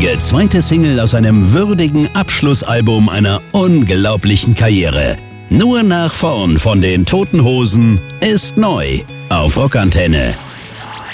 mutige zweite Single aus einem würdigen Abschlussalbum einer unglaublichen Karriere. Nur nach vorn von den Toten Hosen ist neu auf Rockantenne.